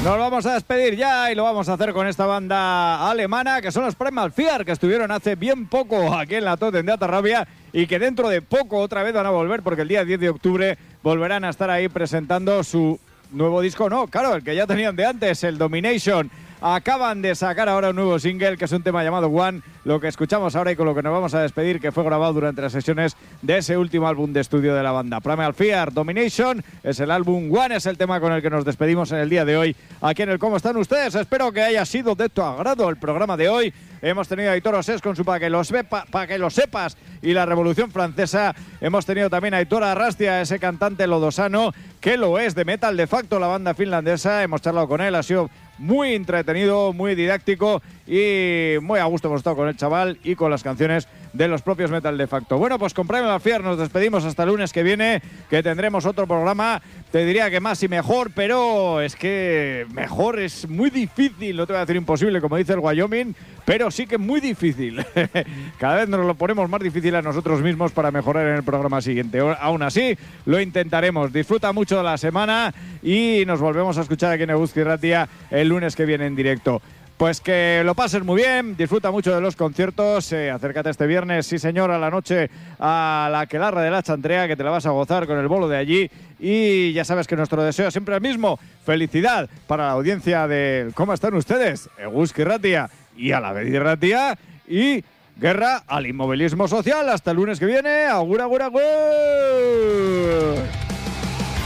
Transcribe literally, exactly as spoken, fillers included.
Nos vamos a despedir ya y lo vamos a hacer con esta banda alemana que son los Primal Fear, que estuvieron hace bien poco aquí en la Totem de Atarrabia y que dentro de poco otra vez van a volver porque el día diez de octubre volverán a estar ahí presentando su nuevo disco, no, claro, el que ya tenían de antes, el Domination. Acaban de sacar ahora un nuevo single que es un tema llamado One, lo que escuchamos ahora y con lo que nos vamos a despedir, que fue grabado durante las sesiones de ese último álbum de estudio de la banda. Primal Fear, Domination, es el álbum One, es el tema con el que nos despedimos en el día de hoy aquí en el ¿Cómo están ustedes? Espero que haya sido de tu agrado el programa de hoy. Hemos tenido a Aitor Osés con su Pa' que lo, sepa, pa que lo sepas y la Revolución Francesa. Hemos tenido también a Aitor Arrastia, ese cantante lodosano que lo es de Metal de Facto, la banda finlandesa. Hemos charlado con él, ha sido muy entretenido, muy didáctico y muy a gusto hemos estado con el chaval y con las canciones de los propios Metal de Facto. Bueno, pues con Primal Fear nos despedimos hasta el lunes que viene, que tendremos otro programa, te diría que más y mejor, pero es que mejor es muy difícil, no te voy a decir imposible, como dice el Wyoming, pero sí que muy difícil. Cada vez nos lo ponemos más difícil a nosotros mismos para mejorar en el programa siguiente. Aún así, lo intentaremos. Disfruta mucho de la semana y nos volvemos a escuchar aquí en Eguzki Ratia el lunes que viene en directo. Pues que lo pases muy bien, disfruta mucho de los conciertos, eh, acércate este viernes, sí señor, a la noche a la Aquelarre de la Chantrea, que te la vas a gozar con el bolo de allí. Y ya sabes que nuestro deseo es siempre el mismo, felicidad para la audiencia del ¿Cómo están ustedes? Eguzki Ratia y a la Bedi Ratia y guerra al inmovilismo social. Hasta el lunes que viene, agur, agur, agur.